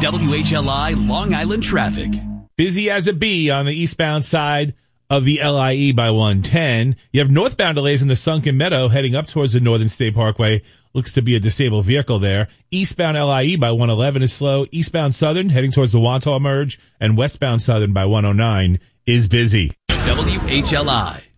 WHLI Long Island traffic. Busy as a bee on the eastbound side of the LIE by 110. You have northbound delays in the Sunken Meadow heading up towards the Northern State Parkway. Looks to be a disabled vehicle there. Eastbound LIE by 111 is slow. Eastbound Southern heading towards the Wantagh Merge, and westbound Southern by 109 is busy. WHLI.